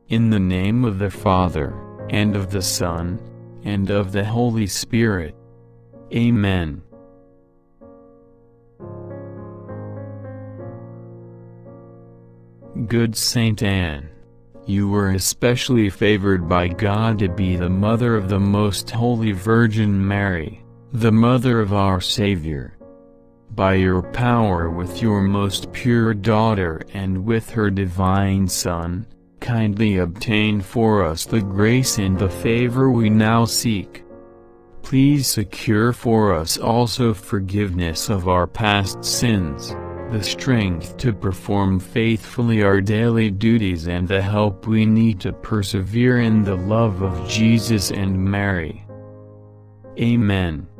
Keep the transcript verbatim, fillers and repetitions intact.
In the name of the Father, and of the Son, and of the Holy Spirit. Amen. Good Saint Anne, you were especially favored by God to be the mother of the Most Holy Virgin Mary, the mother of our Savior. By your power with your most pure daughter and with her divine Son, kindly obtain for us the grace and the favor we now seek. Please secure for us also forgiveness of our past sins, the strength to perform faithfully our daily duties, and the help we need to persevere in the love of Jesus and Mary. Amen.